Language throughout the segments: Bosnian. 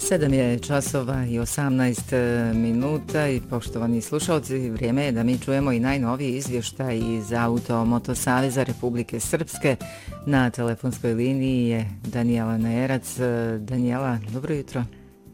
7 je časova i 18 minuta i poštovani slušalci, vrijeme je da mi čujemo i najnoviji izvještaj iz Auto-Moto Saveza Republike Srpske. Na telefonskoj liniji je Danijela Nerac. Danijela, dobro jutro.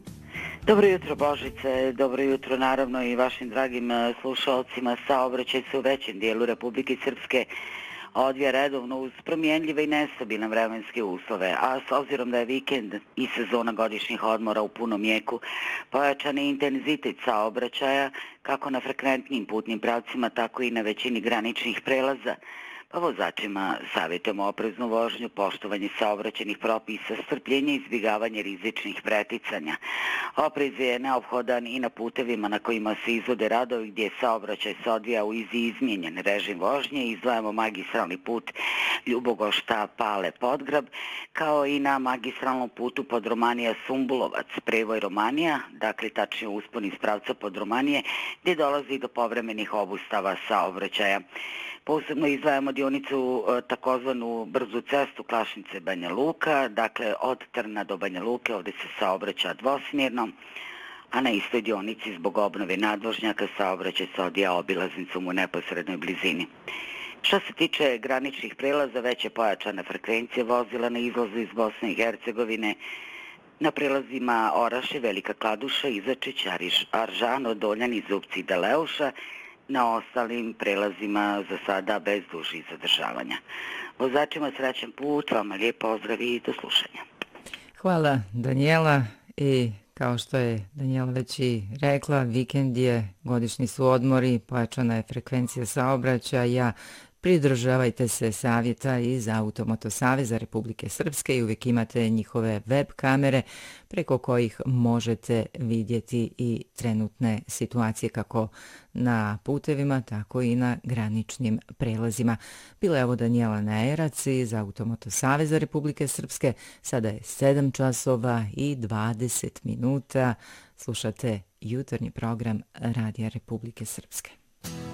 Dobro jutro Božice, dobro jutro naravno i vašim dragim slušalcima. Saobraćaj se u većem dijelu Republike Srpske odvija redovno uz promjenljive i nestabilne vremenske uslove, a s obzirom da je vikend i sezona godišnjih odmora u punom jeku, pojačan je intenzitet saobraćaja kako na frekventnim putnim pravcima, tako i na većini graničnih prelaza. Pa vozačima savjetujemo opreznu vožnju, poštovanje saobraćajnih propisa, strpljenje i izbjegavanje rizičnih preticanja. Oprez je neophodan i na putevima na kojima se izvode radovi gdje saobraćaj se odvija u izmijenjen režim vožnje. Izdvajamo magistralni put Ljubogošta Pale Podgrab, kao i na magistralnom putu Podromanija Sumbulovac, prevoj Romanija, dakle tačnije uspon iz pravca Podromanije, gdje dolazi do povremenih obustava saobraćaja. Posebno izdvajamo dionicu takozvanu brzu cestu Klašnice Banja Luka, dakle od Trna do Banja Luke, ovdje se saobraća dvosmjerno, a na istoj dionici zbog obnove nadvožnjaka saobraćaj se odvija obilaznicom u neposrednoj blizini. Što se tiče graničnih prelaza, već je pojačana frekvencija vozila na izlazu iz Bosne i Hercegovine, na prelazima Oraše, Velika Kladuša, Izačić, Aržano, Doljani, Zupci i Deleuša, na ostalim prelazima za sada bez dužih zadržavanja. Vozačima srećan put, vama lijep pozdrav i do slušanja. Hvala Danijela i kao što je Danijela već i rekla, vikend je, godišnji su odmori, pojačana je frekvencija saobraćaja. Pridržavajte se savjeta iz Auto-Moto Saveza Republike Srpske i uvijek imate njihove web kamere preko kojih možete vidjeti i trenutne situacije kako na putevima, tako i na graničnim prelazima. Bila je ovo Danijela Nerac iz Auto-Moto Saveza Republike Srpske. Sada je 7 časova i 20 minuta. Slušate jutarnji program Radija Republike Srpske.